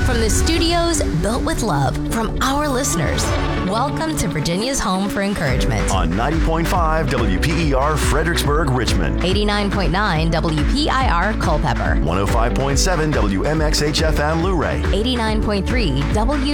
From the studios built with love from our listeners, welcome to Virginia's home for encouragement. On 90.5 WPER Fredericksburg, Richmond. 89.9 WPIR Culpeper. 105.7 WMXHFM Luray. 89.3 W